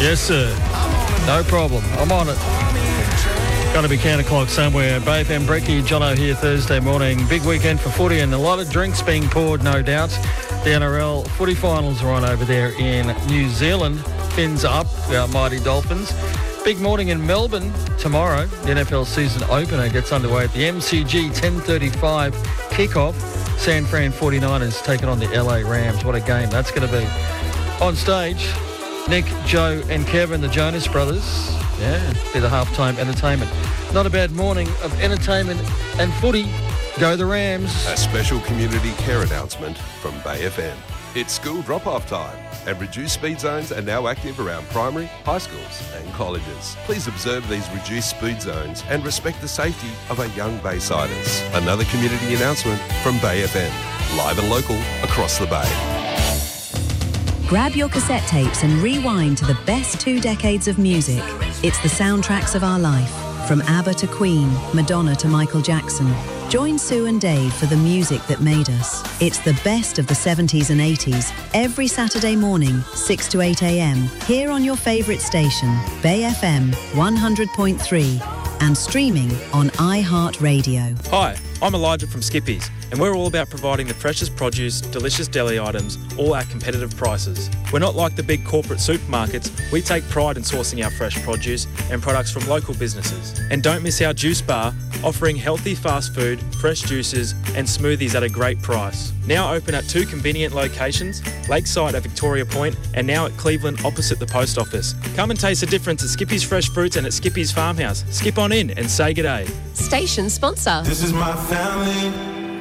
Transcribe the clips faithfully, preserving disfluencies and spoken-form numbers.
Yes, sir. No problem. I'm on it. Got to be counterclock somewhere. Bay F M Brecky, Jono here Thursday morning. Big weekend for footy and a lot of drinks being poured, no doubt. The N R L footy finals are on over there in New Zealand. Fins up, our mighty Dolphins. Big morning in Melbourne tomorrow. The N F L season opener gets underway at the M C G, ten thirty-five kickoff. San Fran forty-niners taking on the L A Rams. What a game that's going to be. On stage, Nick, Joe and Kevin, the Jonas Brothers. Yeah, be the halftime entertainment. Not a bad morning of entertainment and footy. Go the Rams. A special community care announcement from Bay F M. It's school drop-off time and reduced speed zones are now active around primary, high schools and colleges. Please observe these reduced speed zones and respect the safety of our young Baysiders. Another community announcement from Bay F M. Live and local across the Bay. Grab your cassette tapes and rewind to the best two decades of music. It's the soundtracks of our life. From ABBA to Queen, Madonna to Michael Jackson. Join Sue and Dave for the music that made us. It's the best of the seventies and eighties, every Saturday morning, six to eight a.m, here on your favourite station, Bay F M one hundred point three, and streaming on iHeartRadio. Hi, I'm Elijah from Skippies, and we're all about providing the freshest produce, delicious deli items, all at competitive prices. We're not like the big corporate supermarkets. We take pride in sourcing our fresh produce and products from local businesses. And don't miss our juice bar, offering healthy fast food, fresh juices and smoothies at a great price. Now open at two convenient locations, Lakeside at Victoria Point and now at Cleveland opposite the post office. Come and taste the difference at Skippy's Fresh Fruits and at Skippy's Farmhouse. Skip on in and say g'day. Station sponsor. This is my family,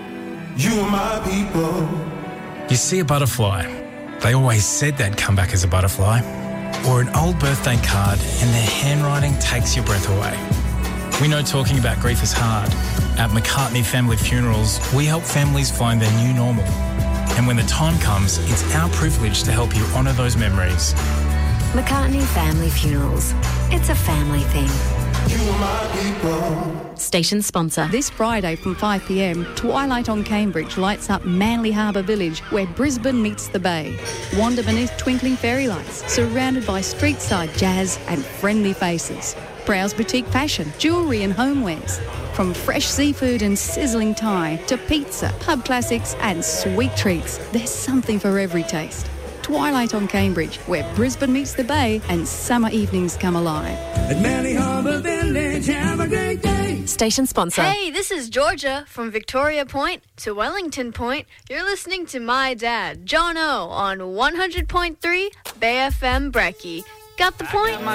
you are my people. You see a butterfly, they always said they'd come back as a butterfly. Or an old birthday card and their handwriting takes your breath away. We know talking about grief is hard. At McCartney Family Funerals, we help families find their new normal. And when the time comes, it's our privilege to help you honour those memories. McCartney Family Funerals. It's a family thing. You are my people. Station sponsor. This Friday from five p.m, Twilight on Cambridge lights up Manly Harbour Village, where Brisbane meets the Bay. Wander beneath twinkling fairy lights, surrounded by street-side jazz and friendly faces. Browse boutique fashion, jewellery and homewares. From fresh seafood and sizzling Thai to pizza, pub classics and sweet treats, there's something for every taste. Twilight on Cambridge, where Brisbane meets the Bay and summer evenings come alive. At Manly Harbour Village, have a great day. Station sponsor. Hey, this is Georgia from Victoria Point to Wellington Point. You're listening to my dad, John O, on one hundred point three Bay F M Brecky. Got the point?